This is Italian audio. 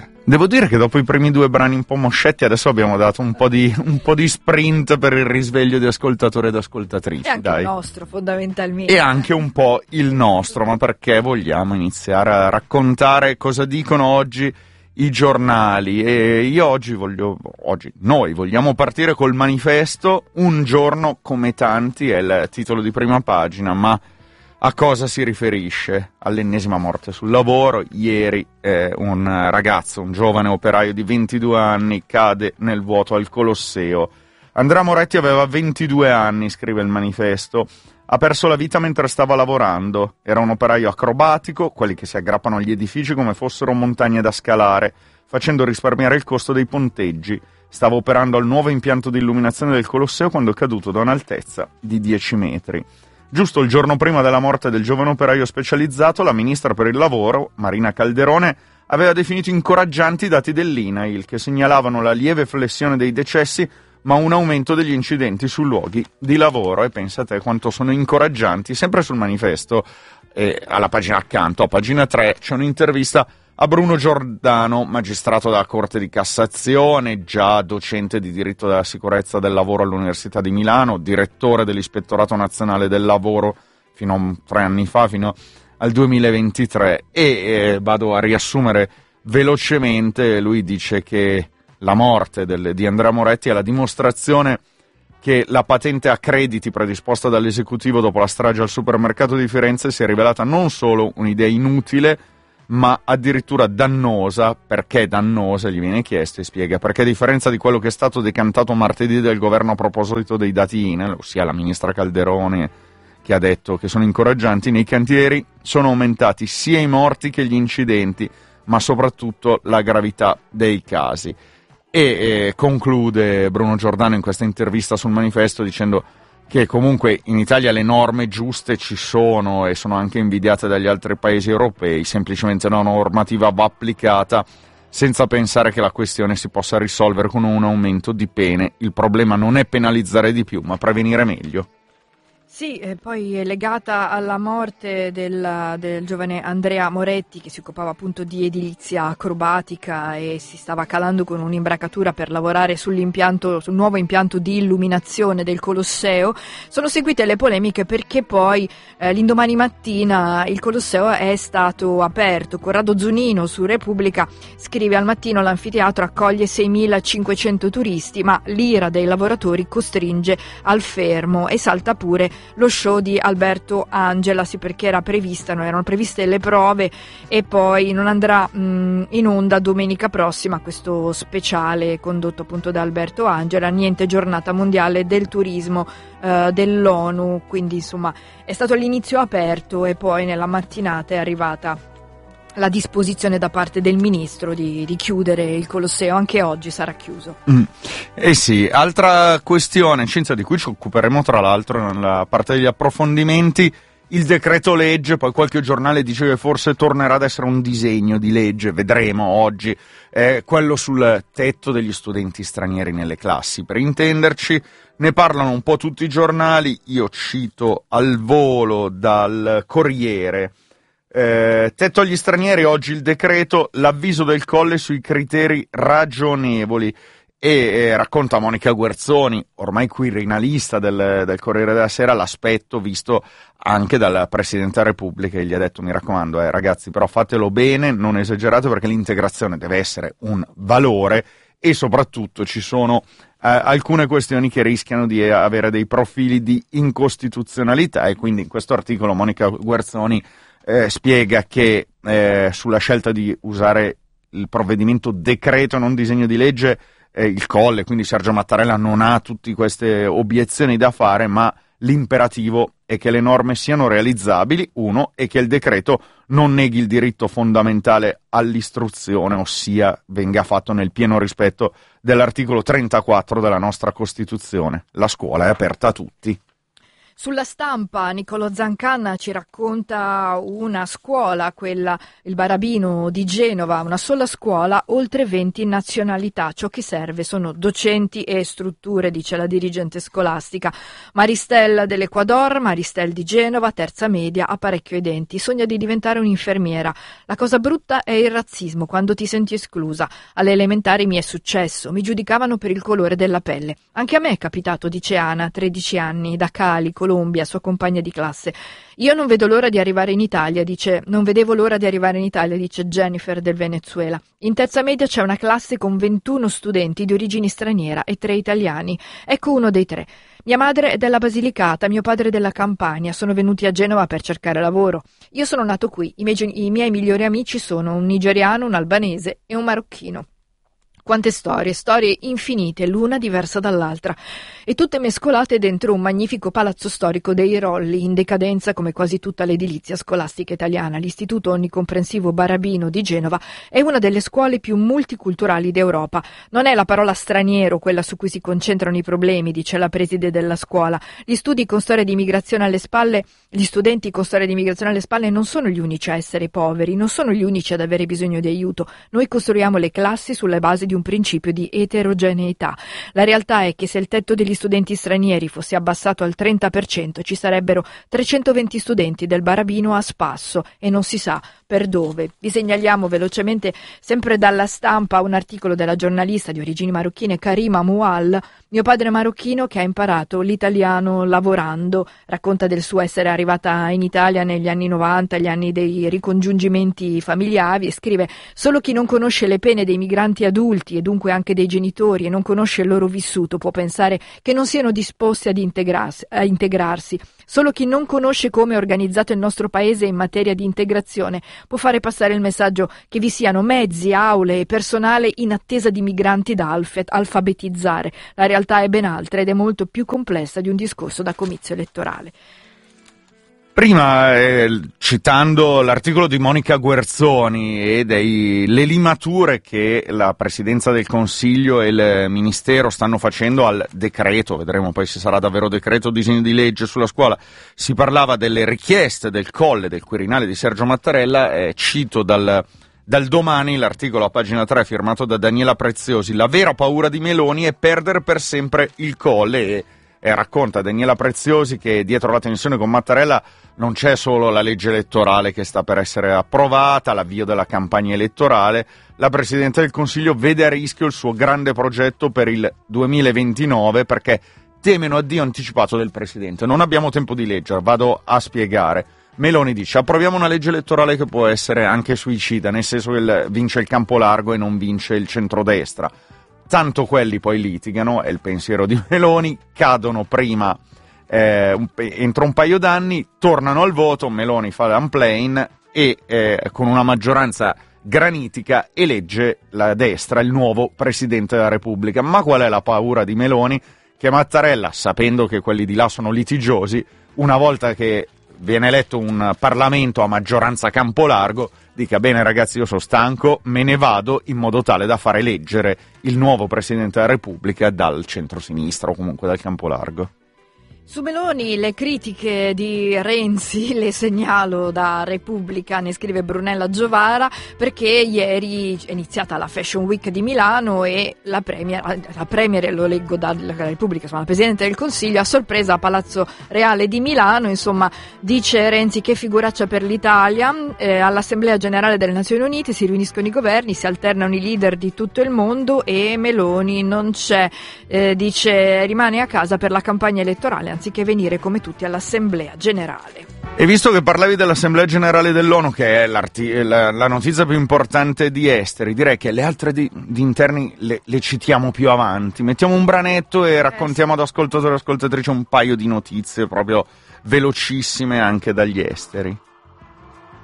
Devo dire che dopo i primi due brani un po' moscetti adesso abbiamo dato un po' di sprint per il risveglio di ascoltatori ed ascoltatrici. E anche dai. il nostro, fondamentalmente. E anche un po' il nostro, ma perché vogliamo iniziare a raccontare cosa dicono oggi i giornali. E io noi vogliamo partire col manifesto. Un giorno come tanti è il titolo di prima pagina, ma a cosa si riferisce? All'ennesima morte sul lavoro. Ieri un ragazzo, un giovane operaio di 22 anni, cade nel vuoto al Colosseo. Andrea Moretti aveva 22 anni, scrive il manifesto. Ha perso la vita mentre stava lavorando. Era un operaio acrobatico, quelli che si aggrappano agli edifici come fossero montagne da scalare, facendo risparmiare il costo dei ponteggi. Stava operando al nuovo impianto di illuminazione del Colosseo quando è caduto da un'altezza di 10 metri. Giusto il giorno prima della morte del giovane operaio specializzato, la ministra per il lavoro, Marina Calderone, aveva definito incoraggianti i dati dell'INAIL, che segnalavano la lieve flessione dei decessi, ma un aumento degli incidenti sui luoghi di lavoro. E pensa a te quanto sono incoraggianti. Sempre sul manifesto, alla pagina accanto, a pagina 3, c'è un'intervista a Bruno Giordano, magistrato della Corte di Cassazione, già docente di diritto della sicurezza del lavoro all'Università di Milano, direttore dell'Ispettorato Nazionale del Lavoro fino a 3 anni fa, fino al 2023. E vado a riassumere velocemente. Lui dice che la morte di Andrea Moretti è la dimostrazione che la patente a crediti predisposta dall'esecutivo dopo la strage al supermercato di Firenze si è rivelata non solo un'idea inutile, ma addirittura dannosa. Perché dannosa? Gli viene chiesto, e spiega perché, a differenza di quello che è stato decantato martedì dal governo a proposito dei dati INAIL, ossia la ministra Calderone che ha detto che sono incoraggianti, nei cantieri sono aumentati sia i morti che gli incidenti, ma soprattutto la gravità dei casi. E conclude Bruno Giordano in questa intervista sul manifesto dicendo che comunque in Italia le norme giuste ci sono e sono anche invidiate dagli altri paesi europei, semplicemente una normativa va applicata senza pensare che la questione si possa risolvere con un aumento di pene. Il problema non è penalizzare di più, ma prevenire meglio. Sì, e poi è legata alla morte del giovane Andrea Moretti, che si occupava appunto di edilizia acrobatica e si stava calando con un'imbracatura per lavorare sul nuovo impianto di illuminazione del Colosseo. Sono seguite le polemiche perché poi l'indomani mattina il Colosseo è stato aperto. Corrado Zunino su Repubblica scrive: al mattino l'anfiteatro accoglie 6.500 turisti, ma l'ira dei lavoratori costringe al fermo, e salta pure lo show di Alberto Angela, sì, perché erano previste le prove e poi non andrà in onda domenica prossima questo speciale condotto appunto da Alberto Angela. Niente giornata mondiale del turismo dell'ONU, quindi insomma è stato l'inizio aperto e poi nella mattinata è arrivata la disposizione da parte del ministro di chiudere il Colosseo. Anche oggi sarà chiuso. Sì, altra questione, Cinzia, di cui ci occuperemo tra l'altro nella parte degli approfondimenti, il decreto legge. Poi qualche giornale dice che forse tornerà ad essere un disegno di legge, vedremo oggi, quello sul tetto degli studenti stranieri nelle classi. Per intenderci, ne parlano un po' tutti i giornali, io cito al volo dal Corriere. Tetto agli stranieri, oggi il decreto, l'avviso del Colle sui criteri ragionevoli, e racconta Monica Guerzoni, ormai quirinalista del Corriere della Sera, l'aspetto visto anche dal Presidente della Repubblica, che gli ha detto: mi raccomando ragazzi, però fatelo bene, non esagerate, perché l'integrazione deve essere un valore e soprattutto ci sono alcune questioni che rischiano di avere dei profili di incostituzionalità. E quindi in questo articolo Monica Guerzoni spiega che sulla scelta di usare il provvedimento decreto e non disegno di legge, il Colle, quindi Sergio Mattarella, non ha tutte queste obiezioni da fare, ma l'imperativo è che le norme siano realizzabili, e che il decreto non neghi il diritto fondamentale all'istruzione, ossia venga fatto nel pieno rispetto dell'articolo 34 della nostra Costituzione. La scuola è aperta a tutti. Sulla Stampa Niccolò Zancanna ci racconta una scuola, quella il Barabino di Genova, una sola scuola, oltre 20 nazionalità. Ciò che serve sono docenti e strutture, dice la dirigente scolastica. Maristella dell'Ecuador, Maristel di Genova, terza media, apparecchio ai denti, sogna di diventare un'infermiera. La cosa brutta è il razzismo, quando ti senti esclusa. Alle elementari mi è successo, mi giudicavano per il colore della pelle. Anche a me è capitato, dice Ana, 13 anni, da Cali, Colombia, sua compagna di classe. Io non vedo l'ora di arrivare in Italia, dice Jennifer del Venezuela. In terza media c'è una classe con 21 studenti di origine straniera e 3 italiani. Ecco uno dei 3. Mia madre è della Basilicata, mio padre della Campania, sono venuti a Genova per cercare lavoro. Io sono nato qui, i miei migliori amici sono un nigeriano, un albanese e un marocchino. Quante storie infinite, l'una diversa dall'altra, e tutte mescolate dentro un magnifico palazzo storico dei Rolli, in decadenza come quasi tutta l'edilizia scolastica italiana. L'Istituto Onnicomprensivo Barabino di Genova è una delle scuole più multiculturali d'Europa. Non è la parola straniero quella su cui si concentrano i problemi, dice la preside della scuola. Gli studenti con storia di immigrazione alle spalle non sono gli unici a essere poveri, non sono gli unici ad avere bisogno di aiuto. Noi costruiamo le classi sulla base di un principio di eterogeneità. La realtà è che se il tetto degli studenti stranieri fosse abbassato al 30%, ci sarebbero 320 studenti del Barabino a spasso e non si sa per dove. Vi segnaliamo velocemente, sempre dalla Stampa, un articolo della giornalista di origini marocchine Karima Moual. Mio padre marocchino che ha imparato l'italiano lavorando, racconta del suo essere arrivata in Italia negli anni 90, gli anni dei ricongiungimenti familiari, e scrive: solo chi non conosce le pene dei migranti adulti e dunque anche dei genitori e non conosce il loro vissuto può pensare che non siano disposti ad integrarsi. Solo chi non conosce come è organizzato il nostro paese in materia di integrazione può fare passare il messaggio che vi siano mezzi, aule e personale in attesa di migranti da alfabetizzare. La realtà è ben altra ed è molto più complessa di un discorso da comizio elettorale. Prima, citando l'articolo di Monica Guerzoni e le limature che la Presidenza del Consiglio e il Ministero stanno facendo al decreto, vedremo poi se sarà davvero decreto o disegno di legge sulla scuola, si parlava delle richieste del Colle, del Quirinale di Sergio Mattarella, cito dal Domani l'articolo a pagina 3 firmato da Daniela Preziosi: la vera paura di Meloni è perdere per sempre il Colle, e racconta Daniela Preziosi che dietro la tensione con Mattarella non c'è solo la legge elettorale che sta per essere approvata, l'avvio della campagna elettorale. La Presidente del Consiglio vede a rischio il suo grande progetto per il 2029 perché teme un addio anticipato del Presidente. Non abbiamo tempo di leggere, vado a spiegare. Meloni dice: approviamo una legge elettorale che può essere anche suicida, nel senso che vince il campo largo e non vince il centrodestra. Tanto quelli poi litigano, è il pensiero di Meloni, cadono prima entro un paio d'anni, tornano al voto, Meloni fa l'unplane e con una maggioranza granitica elegge la destra, il nuovo Presidente della Repubblica. Ma qual è la paura di Meloni? Che Mattarella, sapendo che quelli di là sono litigiosi, una volta che viene eletto un Parlamento a maggioranza campo largo, dica: bene ragazzi, io sono stanco, me ne vado, in modo tale da far eleggere il nuovo Presidente della Repubblica dal centro-sinistra o comunque dal campo largo. Su Meloni le critiche di Renzi le segnalo da Repubblica, ne scrive Brunella Giovara, perché ieri è iniziata la Fashion Week di Milano e la Premier, lo leggo dalla Repubblica, insomma la Presidente del Consiglio, a sorpresa a Palazzo Reale di Milano, insomma dice Renzi: che figuraccia per l'Italia, all'Assemblea Generale delle Nazioni Unite si riuniscono i governi, si alternano i leader di tutto il mondo e Meloni non c'è, dice rimane a casa per la campagna elettorale anziché venire come tutti all'Assemblea Generale. E visto che parlavi dell'Assemblea Generale dell'ONU, che è la notizia più importante di esteri, direi che le altre di interni le citiamo più avanti. Mettiamo un branetto e raccontiamo ad ascoltatori e ascoltatrici un paio di notizie proprio velocissime anche dagli esteri.